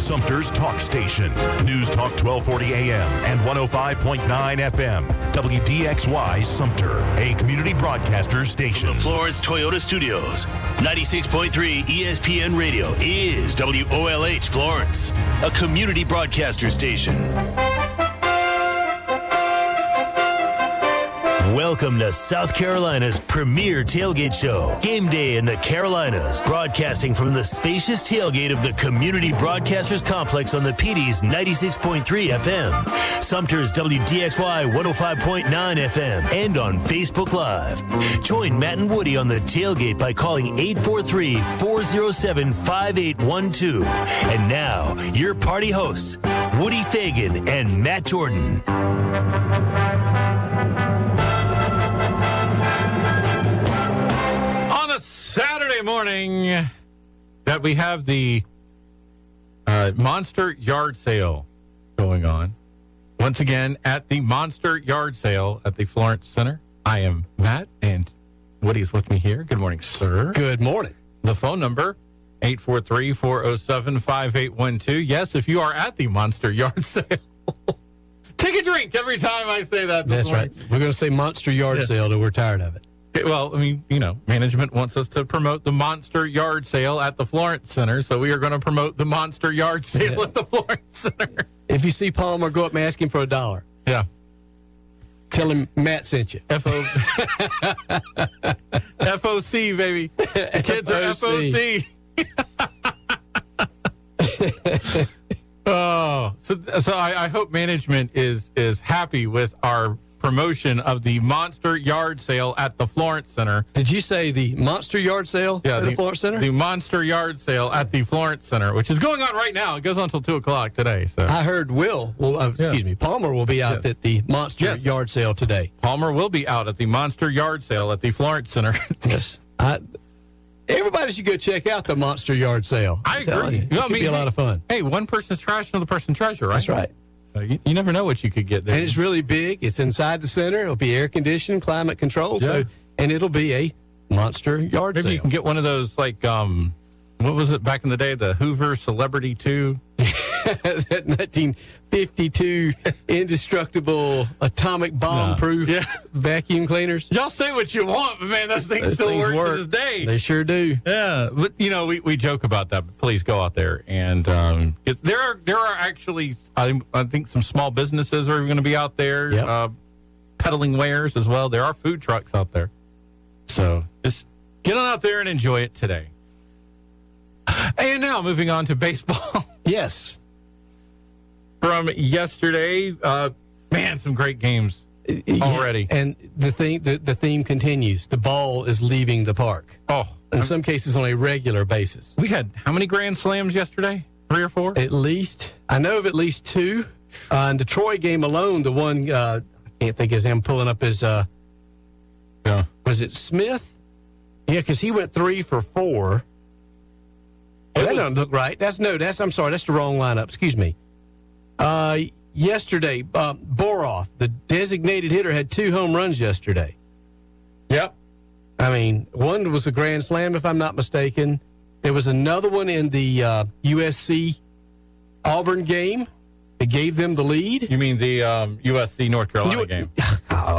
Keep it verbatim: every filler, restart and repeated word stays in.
Sumter's talk station. News Talk twelve forty A M and one oh five point nine F M. W D X Y Sumter, a community broadcaster station. The Florence Toyota Studios. ninety-six point three E S P N Radio is W O L H Florence, a community broadcaster station. Welcome to South Carolina's premier tailgate show, Game Day in the Carolinas, broadcasting from the spacious tailgate of the Community Broadcasters Complex on the P D's ninety-six point three F M, Sumter's W D X Y one oh five point nine F M, and on Facebook Live. Join Matt and Woody on the tailgate by calling eight four three, four oh seven, five eight one two. And now, your party hosts, Woody Fagan and Matt Jordan. Saturday morning that we have the uh, Monster Yard Sale going on. Once again, at the Monster Yard Sale at the Florence Center. I am Matt, and Woody's with me here. Good morning, sir. Good morning. The phone number, eight four three, four oh seven, five eight one two. Yes, if you are at the Monster Yard Sale. Take a drink every time I say that. That's morning. Right. We're going to say Monster Yard yeah. Sale till we're tired of it. Well, I mean, you know, management wants us to promote the Monster Yard Sale at the Florence Center, so we are going to promote the Monster Yard Sale yeah. at the Florence Center. If you see Palmer, go up and ask him for a dollar. Yeah. Tell him Matt sent you. F O F O C, baby. The kids are F O C. Oh, so so I, I hope management is is happy with our promotion of the Monster Yard Sale at the Florence Center. Did you say the Monster Yard Sale yeah, at the, the Florence Center? The Monster Yard Sale at the Florence Center, which is going on right now. It goes on until two o'clock today. So I heard Will, well, uh, excuse yes. me, Palmer will be out yes. at the Monster yes. Yard Sale today. Palmer will be out at the Monster Yard Sale at the Florence Center. Yes. I, everybody should go check out the Monster Yard Sale. I agree. You. It you know, could I mean, be a lot of fun. Hey, one person's trash, another person's treasure, right? That's right. Uh, you, you never know what you could get there. And it's really big. It's inside the center. It'll be air conditioned, climate controlled. Yeah. So, and it'll be a Monster Yard Maybe Sale. You can get one of those, like, um, what was it back in the day? The Hoover Celebrity two? That nineteen fifty-two indestructible atomic bomb-proof no. yeah. vacuum cleaners. Y'all say what you want, but, man, those things those still things work, work to this day. They sure do. Yeah. But, you know, we, we joke about that, but please go out there. And um, it, there are there are actually, I, I think, some small businesses are going to be out there yep. uh, peddling wares as well. There are food trucks out there. So just get on out there and enjoy it today. And now moving on to baseball. Yes. From yesterday, uh, man, some great games already. Yeah, and the theme, the, the theme continues. The ball is leaving the park. Oh, in I'm, some cases on a regular basis. We had how many grand slams yesterday? Three or four? At least. I know of at least two. Uh, in the Troy game alone, the one, uh, I can't think of his name, pulling up his, uh, yeah. was it Smith? Yeah, because he went three for four. That was, doesn't look right. That's no, that's, I'm sorry, that's the wrong lineup. Excuse me. Uh, yesterday, uh, Boroff, the designated hitter, had two home runs yesterday. Yep. I mean, one was a grand slam, if I'm not mistaken. There was another one in the uh, U S C Auburn game. It gave them the lead. You mean the um, U S C North Carolina you, game? Oh,